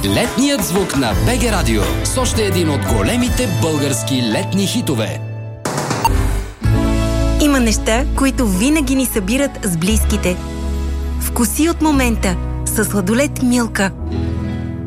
Летният звук на БГ Радио с още един от големите български летни хитове. Има неща, които винаги ни събират с близките. Вкуси от момента със сладолед Милка.